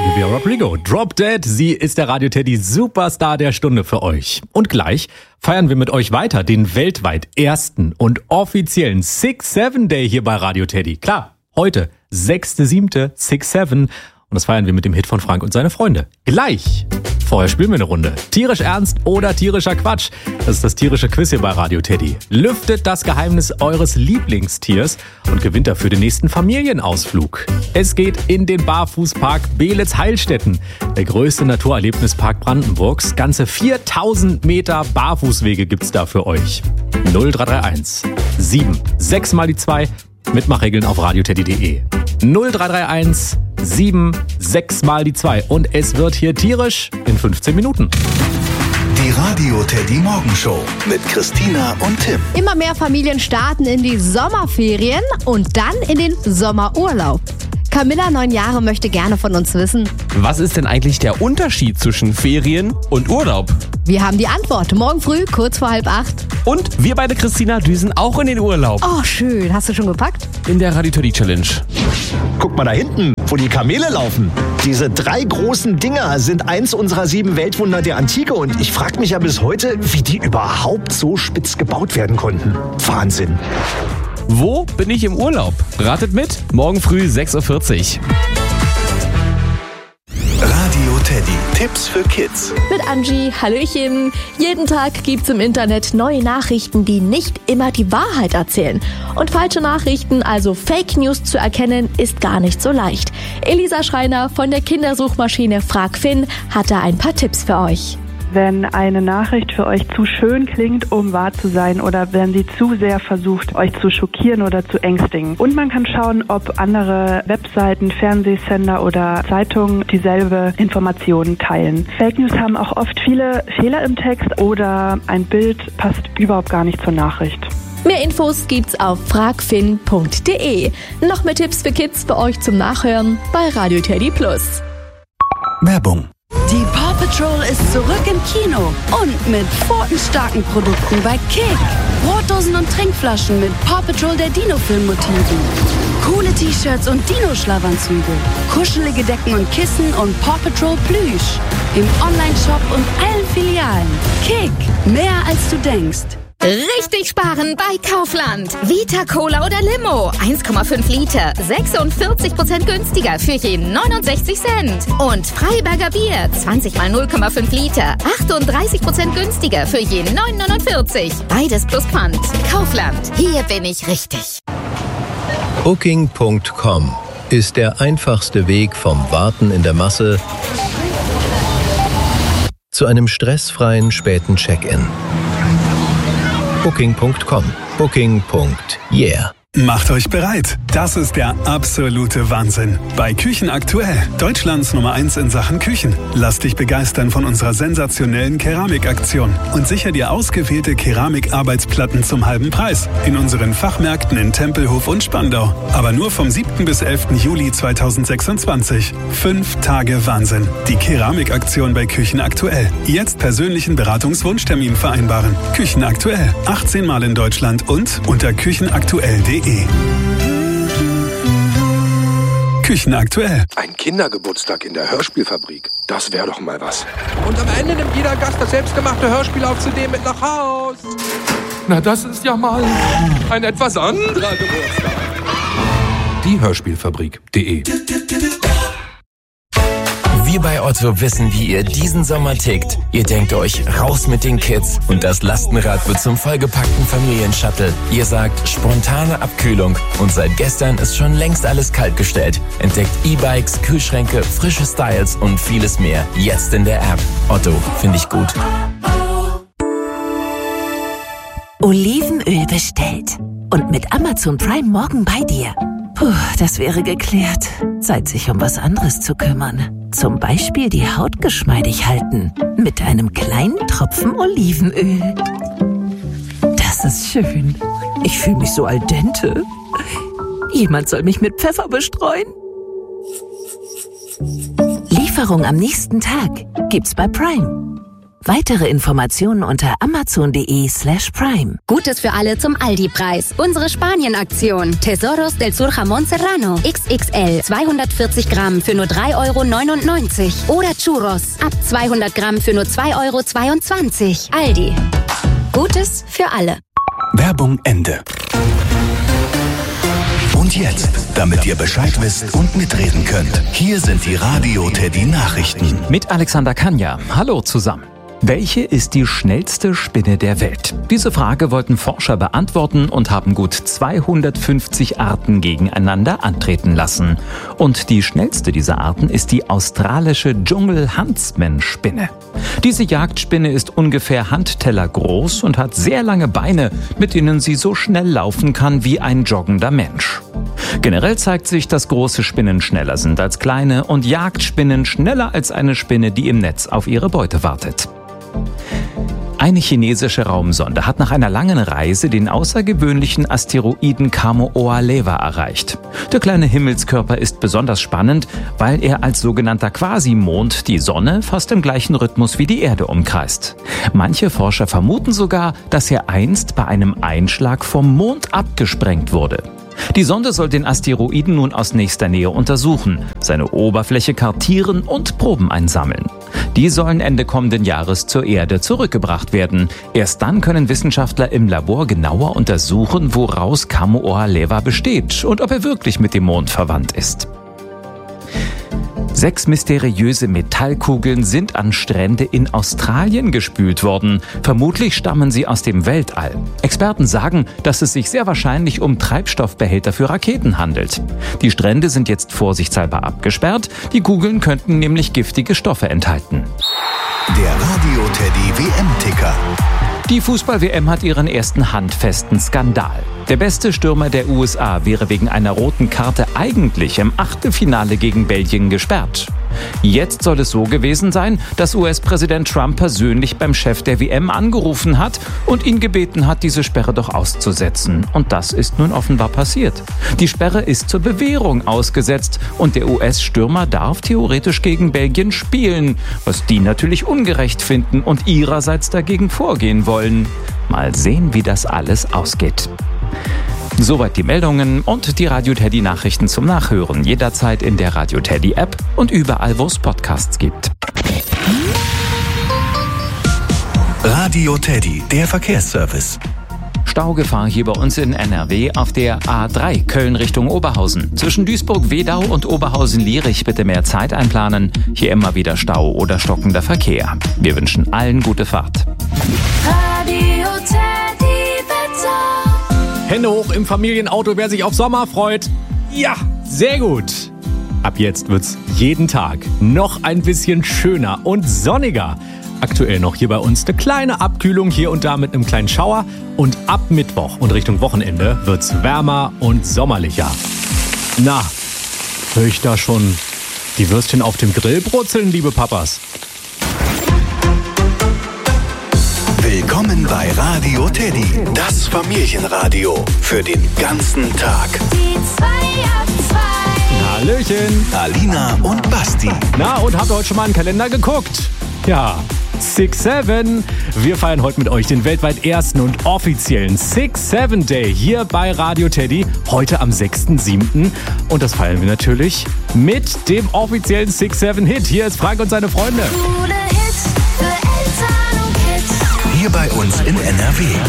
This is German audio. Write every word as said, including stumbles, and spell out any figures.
Olivia Rodrigo, Drop Dead. Sie ist der Radio Teddy Superstar der Stunde für euch. Und gleich feiern wir mit euch weiter den weltweit ersten und offiziellen Six Seven Day hier bei Radio Teddy. Klar, heute, sechster siebter Six Seven. Und das feiern wir mit dem Hit von Frank und seine Freunde. Gleich. Vorher spielen wir eine Runde. Tierisch ernst oder tierischer Quatsch? Das ist das tierische Quiz hier bei Radio Teddy. Lüftet das Geheimnis eures Lieblingstiers und gewinnt dafür den nächsten Familienausflug. Es geht in den Barfußpark Beelitz-Heilstätten, der größte Naturerlebnispark Brandenburgs. Ganze viertausend Meter Barfußwege gibt's da für euch. null drei drei eins sieben sechs mal die zwei. Mitmachregeln auf radioteddy punkt de. null drei drei eins sieben sechs mal die zwei. Und es wird hier tierisch in fünfzehn Minuten. Die Radio Teddy Morgenshow mit Christina und Tim. Immer mehr Familien starten in die Sommerferien und dann in den Sommerurlaub. Camilla, neun Jahre, möchte gerne von uns wissen: Was ist denn eigentlich der Unterschied zwischen Ferien und Urlaub? Wir haben die Antwort morgen früh, kurz vor halb acht. Und wir beide, Christina, düsen auch in den Urlaub. Oh, schön. Hast du schon gepackt? In der Radio Teddy Challenge. Guck mal da hinten, wo die Kamele laufen. Diese drei großen Dinger sind eins unserer sieben Weltwunder der Antike. Und ich frage mich ja bis heute, wie die überhaupt so spitz gebaut werden konnten. Wahnsinn. Wo bin ich im Urlaub? Ratet mit, morgen früh sechs Uhr vierzig. Radio Teddy. Tipps für Kids. Mit Angie, hallöchen. Jeden Tag gibt's im Internet neue Nachrichten, die nicht immer die Wahrheit erzählen. Und falsche Nachrichten, also Fake News, zu erkennen, ist gar nicht so leicht. Elisa Schreiner von der Kindersuchmaschine FragFin hat da ein paar Tipps für euch. Wenn eine Nachricht für euch zu schön klingt, um wahr zu sein, oder wenn sie zu sehr versucht, euch zu schockieren oder zu ängstigen. Und man kann schauen, ob andere Webseiten, Fernsehsender oder Zeitungen dieselbe Information teilen. Fake News haben auch oft viele Fehler im Text oder ein Bild passt überhaupt gar nicht zur Nachricht. Mehr Infos gibt's auf fragfin punkt de. Noch mehr Tipps für Kids für euch zum Nachhören bei Radio Teddy Plus. Werbung. Die Paw Patrol ist zurück im Kino und mit pfotenstarken Produkten bei Kick. Brotdosen und Trinkflaschen mit Paw Patrol der Dino-Film-Motiven. Coole T-Shirts und Dino-Schlafanzüge. Kuschelige Decken und Kissen und Paw Patrol Plüsch. Im Online-Shop und allen Filialen. Kick, mehr als du denkst. Richtig sparen bei Kaufland. Vita Cola oder Limo. eins Komma fünf Liter. sechsundvierzig Prozent günstiger für je neunundsechzig Cent. Und Freiberger Bier. zwanzig mal null Komma fünf Liter. achtunddreißig Prozent günstiger für je neun neunundvierzig. Beides plus Pfand. Kaufland. Hier bin ich richtig. Booking Punkt com ist der einfachste Weg vom Warten in der Masse zu einem stressfreien späten Check-in. Booking Punkt com. Booking. Yeah. Macht euch bereit. Das ist der absolute Wahnsinn. Bei Küchen aktuell. Deutschlands Nummer eins in Sachen Küchen. Lass dich begeistern von unserer sensationellen Keramikaktion und sicher dir ausgewählte Keramikarbeitsplatten zum halben Preis. In unseren Fachmärkten in Tempelhof und Spandau. Aber nur vom siebten bis elften Juli zweitausendsechsundzwanzig. Fünf Tage Wahnsinn. Die Keramikaktion bei Küchen aktuell. Jetzt persönlichen Beratungswunschtermin vereinbaren. Küchen aktuell. achtzehn Mal in Deutschland und unter küchenaktuell punkt de. Küchen aktuell. Ein Kindergeburtstag in der Hörspielfabrik. Das wäre doch mal was. Und am Ende nimmt jeder Gast das selbstgemachte Hörspiel auf C D mit nach Haus. Na, das ist ja mal ein etwas anderer Geburtstag. Die Hörspielfabrik punkt de. Wir bei Otto wissen, wie ihr diesen Sommer tickt. Ihr denkt euch, raus mit den Kids und das Lastenrad wird zum vollgepackten Familienshuttle. Ihr sagt, spontane Abkühlung und seit gestern ist schon längst alles kaltgestellt. Entdeckt E-Bikes, Kühlschränke, frische Styles und vieles mehr. Jetzt in der App. Otto, finde ich gut. Olivenöl bestellt. Und mit Amazon Prime morgen bei dir. Puh, das wäre geklärt. Zeit, sich um was anderes zu kümmern. Zum Beispiel die Haut geschmeidig halten. Mit einem kleinen Tropfen Olivenöl. Das ist schön. Ich fühle mich so al dente. Jemand soll mich mit Pfeffer bestreuen. Lieferung am nächsten Tag gibt's bei Prime. Weitere Informationen unter amazon.de slash prime. Gutes für alle zum Aldi-Preis. Unsere Spanien-Aktion. Tesoros del Sur Jamón Serrano. X X L. zweihundertvierzig Gramm für nur drei Euro neunundneunzig. Oder Churros. Ab zweihundert Gramm für nur zwei Euro zweiundzwanzig. Aldi. Gutes für alle. Werbung Ende. Und jetzt, damit ihr Bescheid wisst und mitreden könnt, hier sind die Radio Teddy Nachrichten. Mit Alexander Kanja. Hallo zusammen. Welche ist die schnellste Spinne der Welt? Diese Frage wollten Forscher beantworten und haben gut zweihundertfünfzig Arten gegeneinander antreten lassen. Und die schnellste dieser Arten ist die australische Dschungel-Huntsman-Spinne. Diese Jagdspinne ist ungefähr handtellergroß und hat sehr lange Beine, mit denen sie so schnell laufen kann wie ein joggender Mensch. Generell zeigt sich, dass große Spinnen schneller sind als kleine und Jagdspinnen schneller als eine Spinne, die im Netz auf ihre Beute wartet. Eine chinesische Raumsonde hat nach einer langen Reise den außergewöhnlichen Asteroiden Kamo'oa-Lewa erreicht. Der kleine Himmelskörper ist besonders spannend, weil er als sogenannter Quasimond die Sonne fast im gleichen Rhythmus wie die Erde umkreist. Manche Forscher vermuten sogar, dass er einst bei einem Einschlag vom Mond abgesprengt wurde. Die Sonde soll den Asteroiden nun aus nächster Nähe untersuchen, seine Oberfläche kartieren und Proben einsammeln. Die sollen Ende kommenden Jahres zur Erde zurückgebracht werden. Erst dann können Wissenschaftler im Labor genauer untersuchen, woraus Kamo'oa-Lewa besteht und ob er wirklich mit dem Mond verwandt ist. Sechs mysteriöse Metallkugeln sind an Strände in Australien gespült worden. Vermutlich stammen sie aus dem Weltall. Experten sagen, dass es sich sehr wahrscheinlich um Treibstoffbehälter für Raketen handelt. Die Strände sind jetzt vorsichtshalber abgesperrt. Die Kugeln könnten nämlich giftige Stoffe enthalten. Der Radio Teddy W M-Ticker. Die Fußball-W M hat ihren ersten handfesten Skandal. Der beste Stürmer der U S A wäre wegen einer roten Karte eigentlich im Achtelfinale gegen Belgien gesperrt. Jetzt soll es so gewesen sein, dass U S-Präsident Trump persönlich beim Chef der W M angerufen hat und ihn gebeten hat, diese Sperre doch auszusetzen. Und das ist nun offenbar passiert. Die Sperre ist zur Bewährung ausgesetzt und der U S-Stürmer darf theoretisch gegen Belgien spielen, was die natürlich ungerecht finden und ihrerseits dagegen vorgehen wollen. Mal sehen, wie das alles ausgeht. Soweit die Meldungen und die Radio Teddy Nachrichten zum Nachhören. Jederzeit in der Radio Teddy App und überall, wo es Podcasts gibt. Radio Teddy, der Verkehrsservice. Staugefahr hier bei uns in N R W auf der A drei Köln Richtung Oberhausen. Zwischen Duisburg-Wedau und Oberhausen-Lierich bitte mehr Zeit einplanen. Hier immer wieder Stau oder stockender Verkehr. Wir wünschen allen gute Fahrt. Radio Teddy Wetter. Hände hoch im Familienauto, wer sich auf Sommer freut. Ja, sehr gut. Ab jetzt wird's jeden Tag noch ein bisschen schöner und sonniger. Aktuell noch hier bei uns eine kleine Abkühlung hier und da mit einem kleinen Schauer. Und ab Mittwoch und Richtung Wochenende wird's wärmer und sommerlicher. Na, höre ich da schon die Würstchen auf dem Grill brutzeln, liebe Papas? Willkommen bei Radio Teddy, das Familienradio für den ganzen Tag. Die zwei ab zwei. Hallöchen. Alina und Basti. Na, und habt ihr heute schon mal einen Kalender geguckt? Ja, six seven. Wir feiern heute mit euch den weltweit ersten und offiziellen six seven Day hier bei Radio Teddy. Heute am sechsten siebten Und das feiern wir natürlich mit dem offiziellen six seven Hit. Hier ist Frank und seine Freunde. Coole Hits für Eltern und Kids. Hier bei uns in N R W.